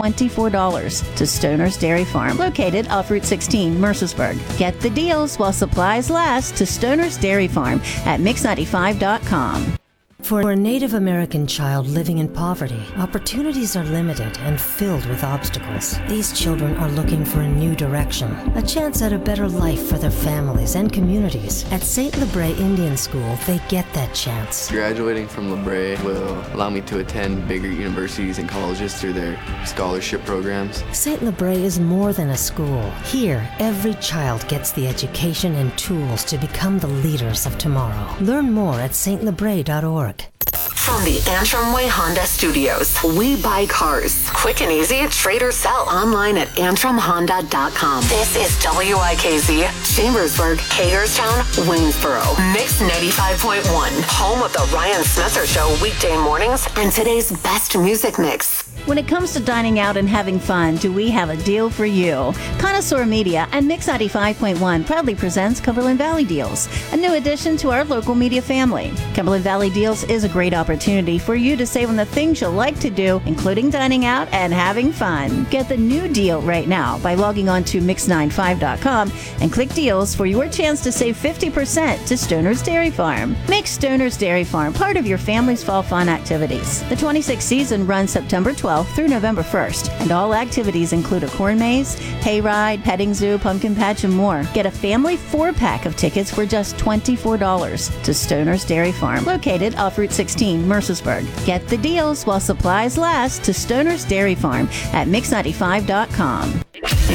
$24 to Stoner's Dairy Farm, located off Route 16, Mercersburg. Get the deals while supplies last to Stoner's Dairy Farm at Mix95.com. For a Native American child living in poverty, opportunities are limited and filled with obstacles. These children are looking for a new direction, a chance at a better life for their families and communities. At St. Lebre Indian School, they get that chance. Graduating from Lebre will allow me to attend bigger universities and colleges through their scholarship programs. St. Lebre is more than a school. Here, every child gets the education and tools to become the leaders of tomorrow. Learn more at stlebre.org. From the Antrim Way Honda Studios, we buy cars. Quick and easy, trade or sell online at AntrimHonda.com. This is WIKZ, Chambersburg, Hagerstown, Waynesboro. Mix 95.1, home of the Ryan Smetzer Show weekday mornings and today's best music mix. When it comes to dining out and having fun, do we have a deal for you? Connoisseur Media and Mix 95.1 proudly presents Cumberland Valley Deals, a new addition to our local media family. Cumberland Valley Deals is a great opportunity for you to save on the things you'll like to do, including dining out and having fun. Get the new deal right now by logging on to Mix95.com and click deals for your chance to save 50% to Stoner's Dairy Farm. Make Stoner's Dairy Farm part of your family's fall fun activities. The 26th season runs September 12th through November 1st, and all activities include a corn maze, hayride, petting zoo, pumpkin patch, and more. Get a family 4-pack of tickets for just $24 to Stoner's Dairy Farm, located off Route 16, Mercersburg. Get the deals while supplies last to Stoner's Dairy Farm at Mix95.com.